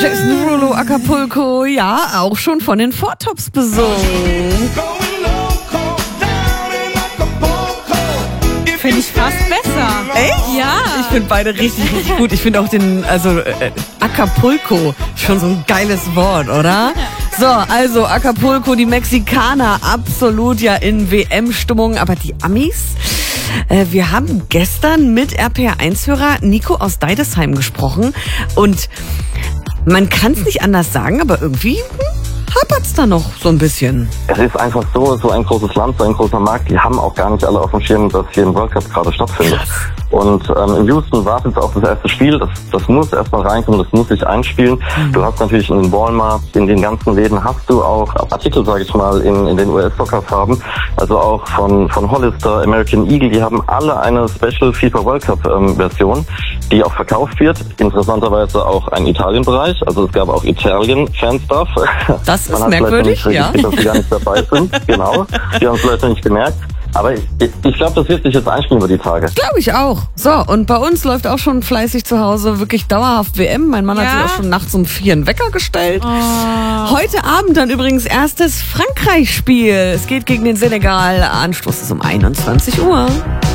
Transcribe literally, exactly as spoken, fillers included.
Jason Derulo, Acapulco, ja, auch schon von den Four Tops besungen. Finde ich fast besser. Echt? Ja. Ich finde beide richtig, richtig gut. Ich finde auch den, also äh, Acapulco, schon so ein geiles Wort, oder? So, also Acapulco, die Mexikaner, absolut ja in W M-Stimmung, aber die Amis? Äh, wir haben gestern mit R P R eins-Hörer Nico aus Deidesheim gesprochen und man kann es nicht anders sagen, aber irgendwie hapert's da noch so ein bisschen. Es ist einfach so, so ein großes Land, so ein großer Markt, die haben auch gar nicht alle auf dem Schirm, dass hier ein World Cup gerade stattfindet. Und ähm, in Houston wartet auf das erste Spiel, das, das muss erstmal reinkommen, das muss sich einspielen. Mhm. Du hast natürlich in den Walmart, in den ganzen Läden hast du auch Artikel, sage ich mal, in, in den U S-Soccer-Farben, also auch von, von Hollister, American Eagle, die haben alle eine Special FIFA World Cup-Version, ähm, die auch verkauft wird. Interessanterweise auch ein Italien-Bereich, also es gab auch Italien-Fanstuff. Das ist merkwürdig, ja. Dass sie gar nicht dabei sind, genau. Die haben es vielleicht noch nicht gemerkt. Aber ich, ich glaube, das wird sich jetzt einspielen über die Tage. Glaube ich auch. So, und bei uns läuft auch schon fleißig zu Hause wirklich dauerhaft W M. Mein Mann Ja? hat sich auch schon nachts um vier einen Wecker gestellt. Oh. Heute Abend dann übrigens erstes Frankreich-Spiel. Es geht gegen den Senegal. Anstoß ist um einundzwanzig Uhr.